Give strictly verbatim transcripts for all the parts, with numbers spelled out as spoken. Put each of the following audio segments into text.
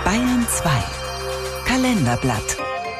Bayern zwei Kalenderblatt.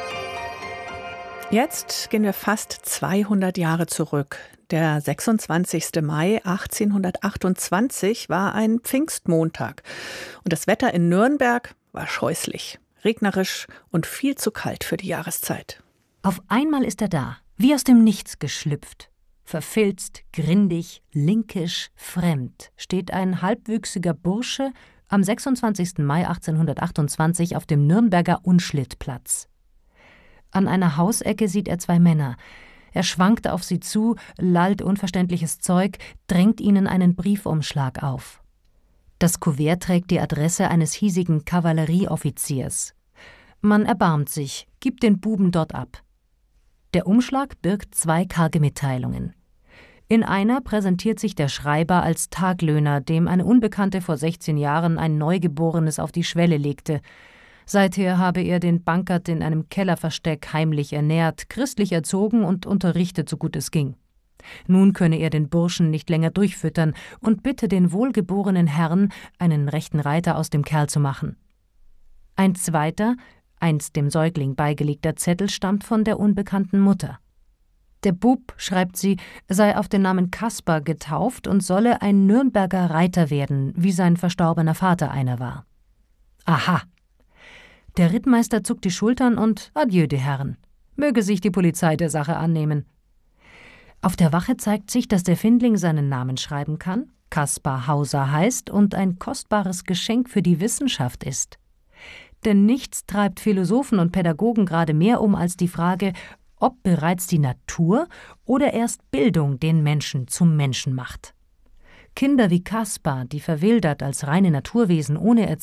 Jetzt gehen wir fast zweihundert Jahre zurück. Der sechsundzwanzigster Mai achtzehnhundertachtundzwanzig war ein Pfingstmontag. Und das Wetter in Nürnberg war scheußlich, regnerisch und viel zu kalt für die Jahreszeit. Auf einmal ist er da, wie aus dem Nichts geschlüpft. Verfilzt, grindig, linkisch, fremd steht ein halbwüchsiger Bursche am sechsundzwanzigster Mai achtzehnhundertachtundzwanzig auf dem Nürnberger Unschlittplatz. An einer Hausecke sieht er zwei Männer. Er schwankt auf sie zu, lallt unverständliches Zeug, drängt ihnen einen Briefumschlag auf. Das Kuvert trägt die Adresse eines hiesigen Kavallerieoffiziers. Man erbarmt sich, gibt den Buben dort ab. Der Umschlag birgt zwei karge Mitteilungen. In einer präsentiert sich der Schreiber als Taglöhner, dem eine Unbekannte vor sechzehn Jahren ein Neugeborenes auf die Schwelle legte. Seither habe er den Bankert in einem Kellerversteck heimlich ernährt, christlich erzogen und unterrichtet, so gut es ging. Nun könne er den Burschen nicht länger durchfüttern und bitte den wohlgeborenen Herrn, einen rechten Reiter aus dem Kerl zu machen. Ein zweiter, einst dem Säugling beigelegter Zettel stammt von der unbekannten Mutter. Der Bub, schreibt sie, sei auf den Namen Kaspar getauft und solle ein Nürnberger Reiter werden, wie sein verstorbener Vater einer war. Aha! Der Rittmeister zuckt die Schultern und adieu, die Herren. Möge sich die Polizei der Sache annehmen. Auf der Wache zeigt sich, dass der Findling seinen Namen schreiben kann, Kaspar Hauser heißt und ein kostbares Geschenk für die Wissenschaft ist. Denn nichts treibt Philosophen und Pädagogen gerade mehr um als die Frage, ob bereits die Natur oder erst Bildung den Menschen zum Menschen macht. Kinder wie Kaspar, die verwildert als reine Naturwesen ohne Erziehung